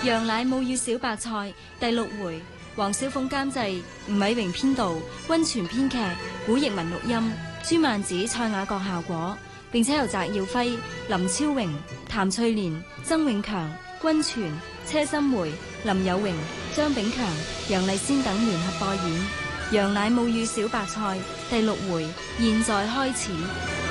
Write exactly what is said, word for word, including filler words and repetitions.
羊奶母與小白菜第六回，黃小鳳監製，吳偉榮編導，溫泉編劇，古譯文錄音，朱曼子、蔡雅閣效果，並且由翟耀輝、林超榮、譚翠蓮、曾永強、溫泉、車心梅、林有榮、張炳強、楊麗仙等聯合播演《羊奶母與小白菜》第六回，現在開始。